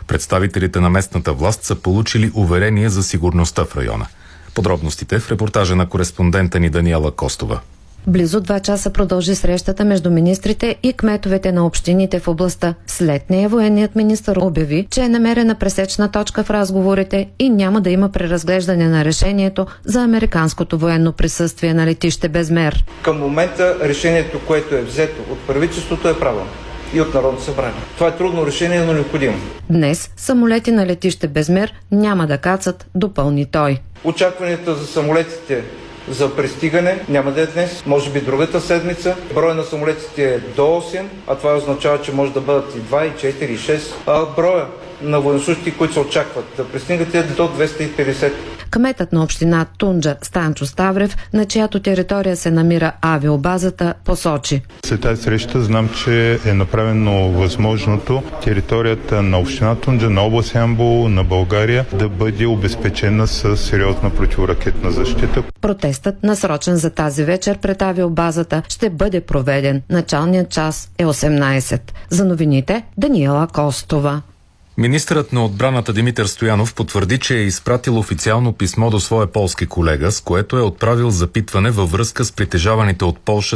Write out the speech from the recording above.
Представителите на местната власт са получили уверение за сигурността в района. Подробностите в репортажа на кореспондента ни Даниела Костова. Близо 2 часа продължи срещата между министрите и кметовете на общините в областта. След нея военният министър обяви, че е намерена пресечна точка в разговорите и няма да има преразглеждане на решението за американското военно присъствие на летище Безмер. Към момента решението, което е взето от правителството, е правилно и от Народното събрание. Това е трудно решение, но необходимо. Днес самолети на летище Безмер няма да кацат, допълни той. Очакванията за самолетите за пристигане няма да е днес, може би другата седмица. Броя на самолетите е до 8, а това означава, че може да бъдат и 2, и 4, и 6. Броя на военнослужещи, които се очакват да пристигнат, е до 250. Кметът на община Тунджа Станчо Ставрев, на чиято територия се намира авиобазата, посочи. След тази среща знам, че е направено възможното територията на община Тунджа, на област Ямбол, на България да бъде обезпечена с сериозна противоракетна защита. Протестът, насрочен за тази вечер пред авиобазата, ще бъде проведен. Началният час е 18. За новините Даниела Костова. Министърът на отбраната Димитър Стоянов потвърди, че е изпратил официално писмо до своя полски колега, с което е отправил запитване във връзка с притежаваните от Полша